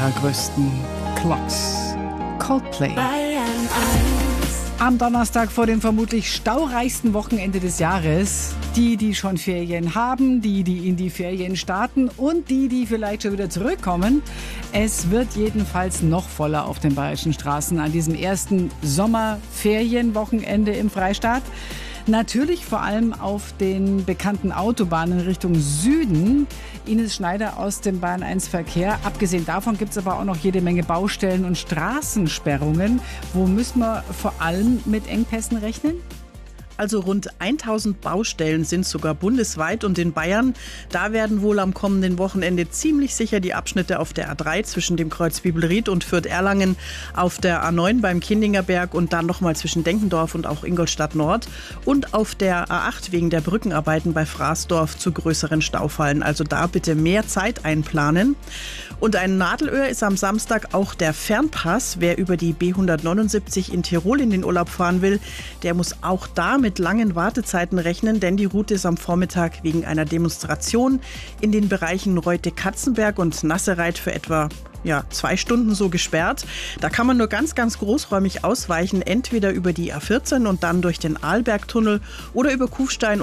ihrer größten Clocks. Coldplay. Am Donnerstag vor dem vermutlich staureichsten Wochenende des Jahres. Die schon Ferien haben, die in die Ferien starten und die vielleicht schon wieder zurückkommen. Es wird jedenfalls noch voller auf den bayerischen Straßen an diesem ersten Sommerferienwochenende im Freistaat. Natürlich vor allem auf den bekannten Autobahnen Richtung Süden. Ines Schneider aus dem Bayern 1 Verkehr. Abgesehen davon gibt es aber auch noch jede Menge Baustellen und Straßensperrungen. Wo müssen wir vor allem mit Engpässen rechnen? Also rund 1000 Baustellen sind sogar bundesweit und in Bayern. Da werden wohl am kommenden Wochenende ziemlich sicher die Abschnitte auf der A3 zwischen dem Kreuz Bibelried und Fürth-Erlangen, auf der A9 beim Kindingerberg und dann nochmal zwischen Denkendorf und auch Ingolstadt Nord und auf der A8 wegen der Brückenarbeiten bei Fraßdorf zu größeren Staufallen. Also da bitte mehr Zeit einplanen. Und ein Nadelöhr ist am Samstag auch der Fernpass. Wer über die B179 in Tirol in den Urlaub fahren will, der muss auch da mit langen Wartezeiten rechnen, denn die Route ist am Vormittag wegen einer Demonstration in den Bereichen Reute-Katzenberg und Nassereit für etwa 2 Stunden so gesperrt. Da kann man nur ganz großräumig ausweichen, entweder über die A14 und dann durch den Arlbergtunnel oder über Kufstein